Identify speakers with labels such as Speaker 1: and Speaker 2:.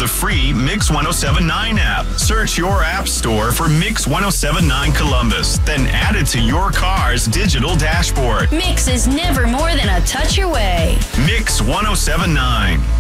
Speaker 1: free Mix 1079 app. Search your app store for Mix 1079 Columbus, then add it to your car's digital dashboard.
Speaker 2: Mix is never more than a touch away.
Speaker 1: Mix 1079.